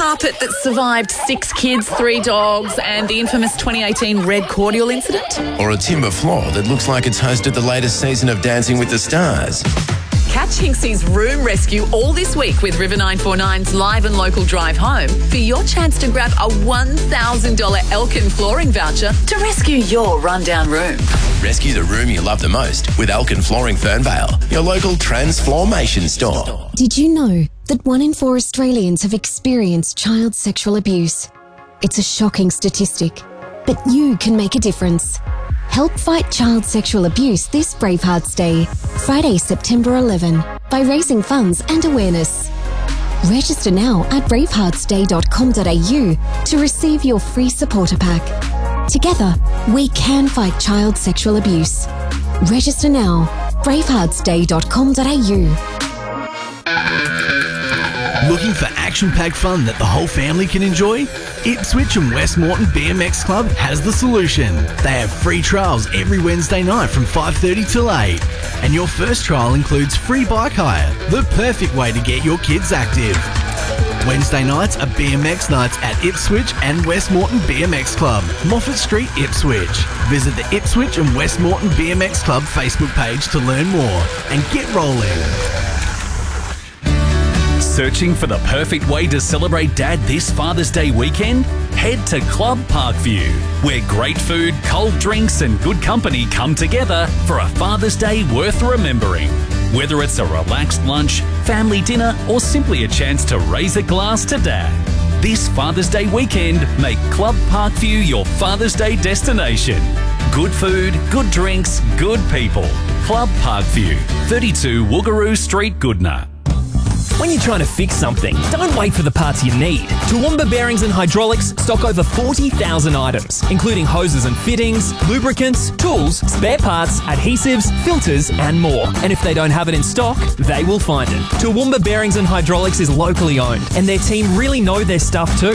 carpet that survived 6 kids, 3 dogs, and the infamous 2018 red cordial incident? Or a timber floor that looks like it's hosted the latest season of Dancing with the Stars? Catch Hinksy's Room Rescue all this week with River 949's live and local drive home for your chance to grab a $1,000 Elkin flooring voucher to rescue your rundown room. Rescue the room you love the most with Elkin Flooring Fernvale, your local transformation store. Did you know that 1 in 4 Australians have experienced child sexual abuse? It's a shocking statistic, but you can make a difference. Help fight child sexual abuse this Bravehearts Day, Friday, September 11, by raising funds and awareness. Register now at braveheartsday.com.au to receive your free supporter pack. Together, we can fight child sexual abuse. Register now, braveheartsday.com.au. Looking for action-packed fun that the whole family can enjoy? Ipswich and West Moreton BMX Club has the solution. They have free trials every Wednesday night from 5:30 till 8. And your first trial includes free bike hire, the perfect way to get your kids active. Wednesday nights are BMX nights at Ipswich and West Moreton BMX Club, Moffat Street, Ipswich. Visit the Ipswich and West Moreton BMX Club Facebook page to learn more and get rolling. Searching for the perfect way to celebrate Dad this Father's Day weekend? Head to Club Parkview, where great food, cold drinks and good company come together for a Father's Day worth remembering. Whether it's a relaxed lunch, family dinner or simply a chance to raise a glass to Dad. This Father's Day weekend, make Club Parkview your Father's Day destination. Good food, good drinks, good people. Club Parkview, 32 Woogaroo Street, Goodna. When you're trying to fix something, don't wait for the parts you need. Toowoomba Bearings and Hydraulics stock over 40,000 items, including hoses and fittings, lubricants, tools, spare parts, adhesives, filters, and more. And if they don't have it in stock, they will find it. Toowoomba Bearings and Hydraulics is locally owned, and their team really know their stuff too.